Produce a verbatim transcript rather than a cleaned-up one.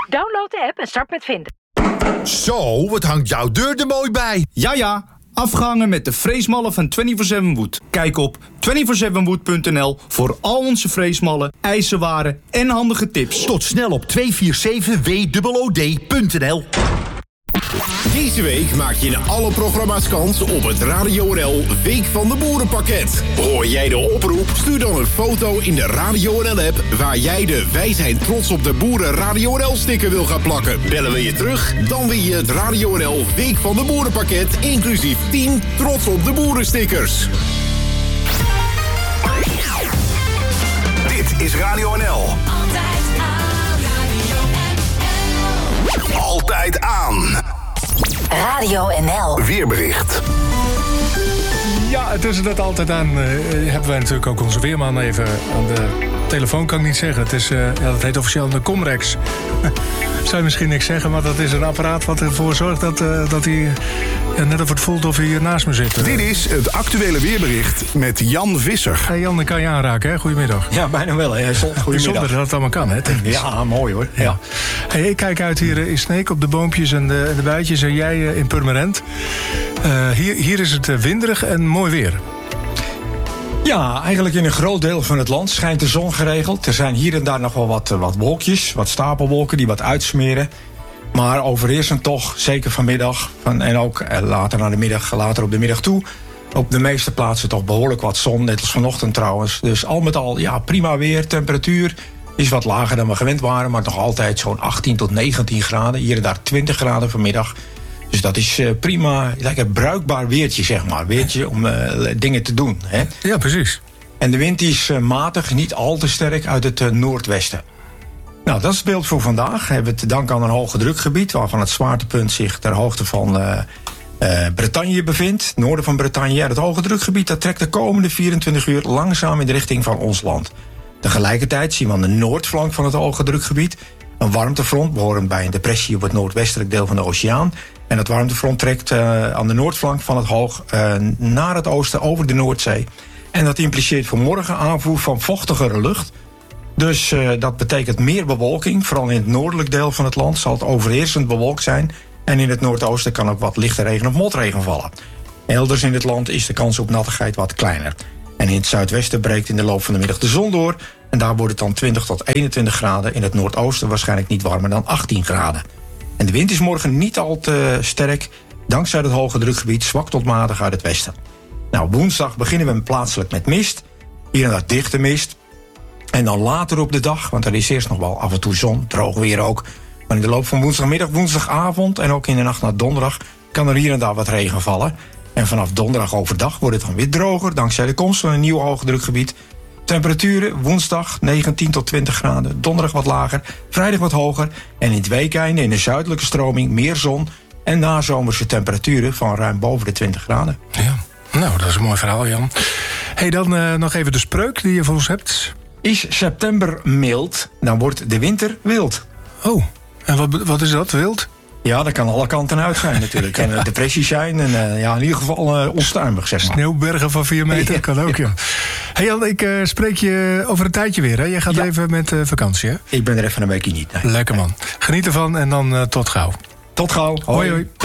Download de app en start met vinden. Zo, wat hangt jouw deur er mooi bij. Ja, ja. Afgehangen met de freesmallen van vierentwintig zeven Wood. Kijk op vierentwintig zeven wood punt n l voor al onze freesmallen, ijzerwaren en handige tips. Tot snel op tweehonderdzevenenveertig w o o d punt n l. Deze week maak je in alle programma's kans op het Radio N L Week van de Boerenpakket. Hoor jij de oproep? Stuur dan een foto in de Radio N L-app waar jij de Wij zijn trots op de boeren Radio N L-sticker wil gaan plakken. Bellen we je terug? Dan win je het Radio N L Week van de Boerenpakket, inclusief tien trots op de boerenstickers. Dit is Radio N L. Altijd aan, Radio N L. Altijd aan. Radio N L. Weerbericht. Ja, tussen dat altijd aan uh, hebben wij natuurlijk ook onze weerman even aan de telefoon, kan ik niet zeggen. Het is, uh, ja, dat heet officieel de Comrex. Zou je misschien niks zeggen, maar dat is een apparaat wat ervoor zorgt dat, uh, dat hij ja, net of het voelt of hij hier naast me zit. Dit is het actuele weerbericht met Jan Visser. Hey Jan, dan kan je aanraken, hè? Goedemiddag. Ja, bijna wel, hè. Goedemiddag. Zonder dat het allemaal kan, hè? Technisch. Ja, mooi hoor. Ja. Ja. Hey, ik kijk uit hier in Sneek op de boompjes en de, en de bijtjes en jij uh, in Purmerend. Uh, hier, hier is het uh, winderig en mooi weer. Ja, eigenlijk in een groot deel van het land schijnt de zon geregeld. Er zijn hier en daar nog wel wat, wat wolkjes, wat stapelwolken die wat uitsmeren. Maar overheersend toch, zeker vanmiddag van, en ook later naar de middag, later op de middag toe, op de meeste plaatsen toch behoorlijk wat zon, net als vanochtend trouwens. Dus al met al, ja, prima weer. Temperatuur is wat lager dan we gewend waren, maar nog altijd zo'n achttien tot negentien graden. Hier en daar twintig graden vanmiddag. Dus dat is uh, prima, lekker bruikbaar weertje, zeg maar. Weertje om uh, dingen te doen. Hè? Ja, precies. En de wind is uh, matig, niet al te sterk uit het uh, noordwesten. Nou, dat is het beeld voor vandaag. We hebben te danken aan een hoge drukgebied, waarvan het zwaartepunt zich ter hoogte van uh, uh, Bretagne bevindt. Noorden van Bretagne. En het hoge drukgebied dat trekt de komende vierentwintig uur langzaam in de richting van ons land. Tegelijkertijd zien we aan de noordflank van het hoge drukgebied een warmtefront, behorend bij een depressie op het noordwestelijk deel van de oceaan. En dat warmtefront trekt uh, aan de noordflank van het hoog uh, naar het oosten over de Noordzee. En dat impliceert voor morgen aanvoer van vochtigere lucht. Dus uh, dat betekent meer bewolking. Vooral in het noordelijk deel van het land zal het overheersend bewolkt zijn. En in het noordoosten kan ook wat lichte regen of motregen vallen. Elders in het land is de kans op nattigheid wat kleiner. En in het zuidwesten breekt in de loop van de middag de zon door. En daar wordt het dan twintig tot eenentwintig graden. In het noordoosten waarschijnlijk niet warmer dan achttien graden. En de wind is morgen niet al te sterk, dankzij het hoge drukgebied zwak tot matig uit het westen. Nou, woensdag beginnen we plaatselijk met mist. Hier en daar dichte mist. En dan later op de dag, want er is eerst nog wel af en toe zon, droog weer ook. Maar in de loop van woensdagmiddag, woensdagavond en ook in de nacht naar donderdag kan er hier en daar wat regen vallen. En vanaf donderdag overdag wordt het dan weer droger, dankzij de komst van een nieuw hoge drukgebied. Temperaturen woensdag negentien tot twintig graden, donderdag wat lager, vrijdag wat hoger. En in het weekeinde in de zuidelijke stroming meer zon en nazomerse temperaturen van ruim boven de twintig graden. Ja, nou, dat is een mooi verhaal, Jan. Hey, dan uh, nog even de spreuk die je voor ons hebt. Is september mild, dan wordt de winter wild. Oh, en wat, wat is dat, wild? Ja, dat kan alle kanten uit zijn natuurlijk. Kan uh, depressie zijn en uh, ja, in ieder geval uh, onstuimig, zeg maar. Sneeuwbergen van vier meter, ja, kan ook, ja. Hey Jan, ik uh, spreek je over een tijdje weer, hè? Jij gaat ja. even met uh, vakantie, hè? Ik ben er even een weekje niet. Nee. Lekker man. Geniet ervan en dan uh, tot gauw. Tot gauw. Hoi, hoi. hoi.